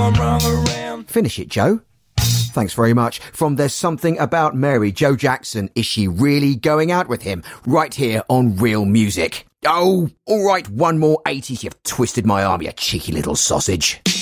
Finish it, Joe. Thanks very much. From There's Something About Mary, Joe Jackson. Is she really going out with him? Right here on Real Music. Oh, all right, one more 80s. You've twisted my arm, you cheeky little sausage.